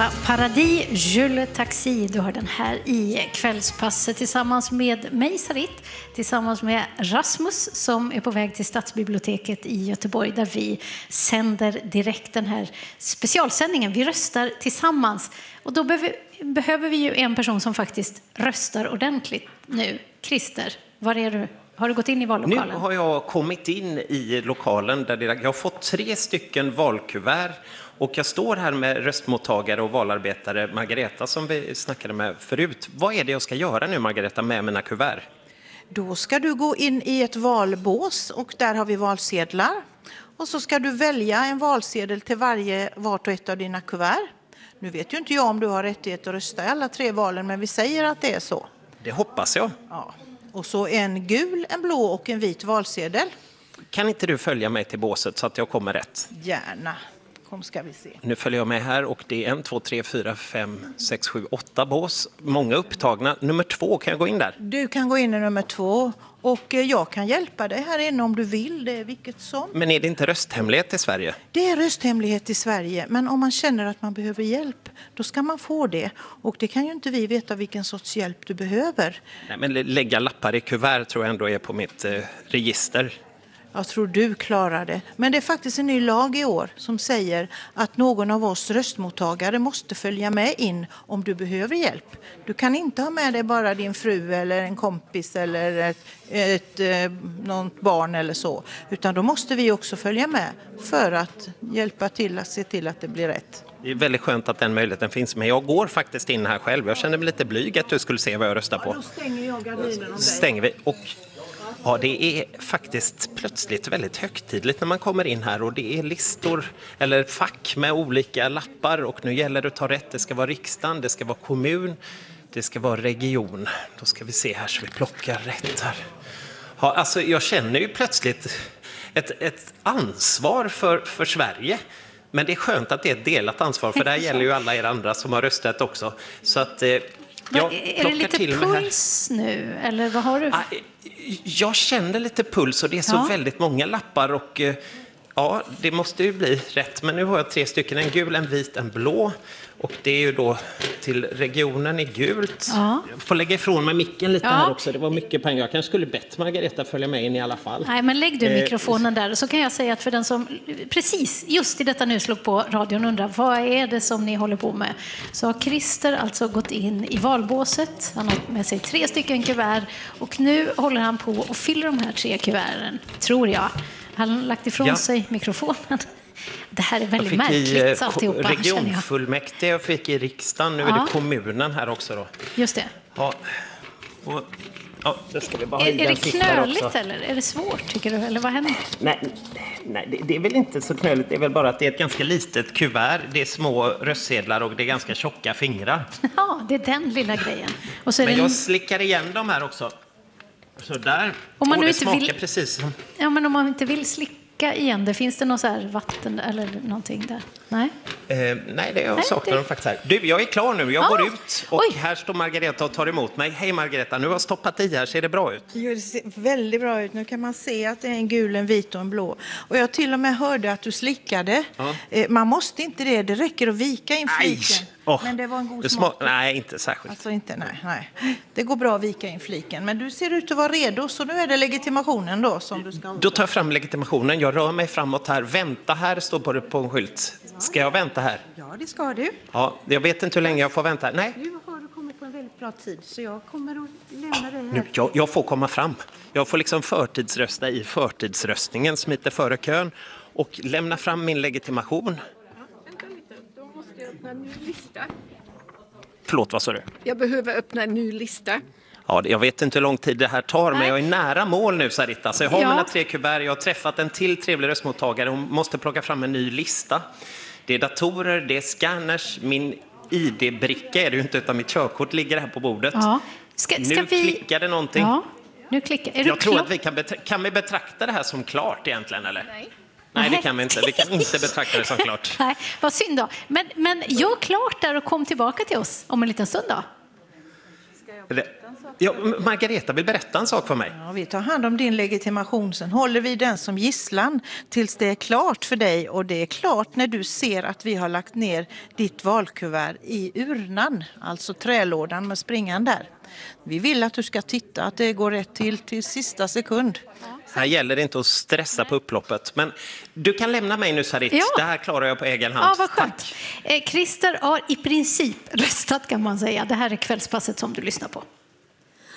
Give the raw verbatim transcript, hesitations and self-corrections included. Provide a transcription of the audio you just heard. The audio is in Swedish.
låta Paradis Jules Taxi. Du har den här i kvällspasset tillsammans med mig, Sarit, tillsammans med Rasmus som är på väg till Stadsbiblioteket i Göteborg där vi sänder direkt den här specialsändningen. Vi röstar tillsammans och då behöver, behöver vi ju en person som faktiskt röstar ordentligt nu. Christer, var är du? Har du gått in i vallokalen? Nu har jag kommit in i lokalen där jag har fått tre stycken valkuvert. Och jag står här med röstmottagare och valarbetare, Margareta, som vi snackade med förut. Vad är det jag ska göra nu, Margareta, med mina kuvert? Då ska du gå in i ett valbås och där har vi valsedlar. Och så ska du välja en valsedel till varje vart och ett av dina kuvert. Nu vet ju inte jag om du har rättighet att rösta i alla tre valen, men vi säger att det är så. Det hoppas jag. Ja. Och så en gul, en blå och en vit valsedel. Kan inte du följa mig till båset så att jag kommer rätt? Gärna. Kom ska vi se. Nu följer jag med här och det är en, två, tre, fyra, fem, sex, sju, åtta bås. Många upptagna. Nummer två, kan jag gå in där? Du kan gå in i nummer två och jag kan hjälpa dig här inne om du vill. Det är vilket som. Men är det inte rösthemlighet i Sverige? Det är rösthemlighet i Sverige, men om man känner att man behöver hjälp, då ska man få det. Och det kan ju inte vi veta vilken sorts hjälp du behöver. Nej, men lägga lappar i kuvert tror jag ändå är på mitt eh, register. Jag tror du klarar det. Men det är faktiskt en ny lag i år som säger att någon av oss röstmottagare måste följa med in om du behöver hjälp. Du kan inte ha med dig bara din fru eller en kompis eller ett, ett, ett, något barn eller så. Utan då måste vi också följa med för att hjälpa till att se till att det blir rätt. Det är väldigt skönt att den möjligheten finns, men jag går faktiskt in här själv. Jag känner mig lite blyg att du skulle se vad jag röstar på. Ja, då stänger jag gardinen om dig. Stänger vi och... Ja, det är faktiskt plötsligt väldigt högtidligt när man kommer in här och det är listor eller fack med olika lappar och nu gäller det att ta rätt. Det ska vara riksdagen, det ska vara kommun, det ska vara region. Då ska vi se här så vi plockar rätt här. Ja, alltså jag känner ju plötsligt ett, ett ansvar för, för Sverige. Men det är skönt att det är ett delat ansvar för det här gäller ju alla er andra som har röstat också. Så att... Jag är det lite puls nu eller vad har du? Jag känner lite puls och det är så ja. väldigt många lappar och ja, det måste ju bli rätt. Men nu har jag tre stycken, en gul, en vit, en blå och det är ju då till regionen i gult. Ja. Jag får lägga ifrån mig micken lite ja. här också, det var mycket pengar. Jag kanske skulle bett Margareta följa med in i alla fall. Nej, men lägg du mikrofonen där så kan jag säga att för den som precis just i detta nu slog på radion undrar vad är det som ni håller på med, så har Christer alltså gått in i valbåset. Han har med sig tre stycken kuvert och nu håller han på och fyller de här tre kuverten, tror jag. Han har lagt ifrån ja. sig mikrofonen. Det här är väldigt märkligt alltihopa. Jag fick i regionfullmäktige, jag fick i riksdagen, nu ja. är det kommunen här också då. Just det. Ja, och, ja det ska vi bara ha. Är, är det knöligt eller är det svårt tycker du, eller vad händer? Nej, nej det, det är väl inte så knöligt, det är väl bara att det är ett ganska litet kuvert, det är små röstsedlar och det är ganska tjocka fingrar. Ja, det är den lilla grejen. Och så är Men det jag en... slickar igen de här också. Så där. Om man och nu det inte smakar vill... precis som... Ja, men om man inte vill slicka igen, det finns det något så här vatten eller någonting där? Nej? Eh, nej, det jag nej, saknar det... de faktiskt här. Du, jag är klar nu. Jag ah, går ut och oj. här står Margareta och tar emot mig. Hej Margareta, nu har jag stoppat i här. Ser det bra ut? Jo, det ser väldigt bra ut. Nu kan man se att det är en gul, en vit och en blå. Och jag till och med hörde att du slickade. Ja. Eh, man måste inte det. Det räcker att vika in fliken. Oh, men det var en god smak. Nej, inte särskilt. Alltså inte, nej, nej. Det går bra att vika in fliken. Men du ser ut att vara redo, så nu är det legitimationen då som du ska... Då tar jag fram legitimationen. Jag rör mig framåt här. Vänta här, står på, på en skylt. Ska jag vänta här? Ja, det ska du. Ja, jag vet inte hur länge jag får vänta. Nej. Nu har du kommit på en väldigt bra tid, så jag kommer att lämna dig här. Nu, jag, jag får komma fram. Jag får liksom förtidsrösta i förtidsröstningen, smita före kön och lämna fram min legitimation. Öppna en ny lista. Förlåt, vad sa du? Jag behöver öppna en ny lista. Ja, jag vet inte hur lång tid det här tar, Nej. men jag är nära mål nu, Sarita. Så jag har ja. mina tre kuvert, jag har träffat en till trevlig röstmottagare. Hon måste plocka fram en ny lista. Det är datorer, det är scanners, min I D-bricka är det ju inte, utan mitt körkort ligger här på bordet. Ja. Ska, ska nu vi... klickar det någonting. Ja, nu klickar. Är jag du tror klar? att vi kan, betra- kan vi betrakta det här som klart egentligen, eller? Nej. Nej, det kan vi inte. Vi kan inte betrakta det som klart. Nej, vad synd då. Men, men gör klart där och kom tillbaka till oss om en liten stund då. Ska jag Ja, Margareta vill berätta en sak för mig. Ja, vi tar hand om din legitimation, sen håller vi den som gisslan tills det är klart för dig. Och det är klart när du ser att vi har lagt ner ditt valkuvert i urnan, alltså trälådan med springan där. Vi vill att du ska titta att det går rätt till till sista sekund. Här gäller det inte att stressa på upploppet. Men du kan lämna mig nu, Sarit. Ja. Det här klarar jag på egen hand. Ja, vad skönt. Eh, Christer har i princip röstat, kan man säga. Det här är kvällspasset som du lyssnar på.